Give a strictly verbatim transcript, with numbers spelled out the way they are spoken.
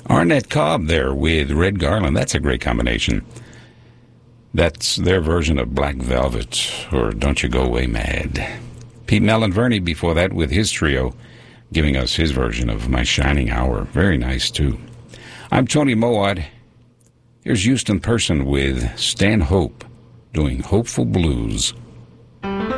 Arnett Cobb there with Red Garland. That's a great combination. That's their version of Black Velvet, or Don't You Go Away Mad. Pete Mellon-Verney before that with his trio, giving us his version of My Shining Hour. Very nice, too. I'm Tony Mowat. Here's Houston Person with Stan Hope doing Hopeful Blues.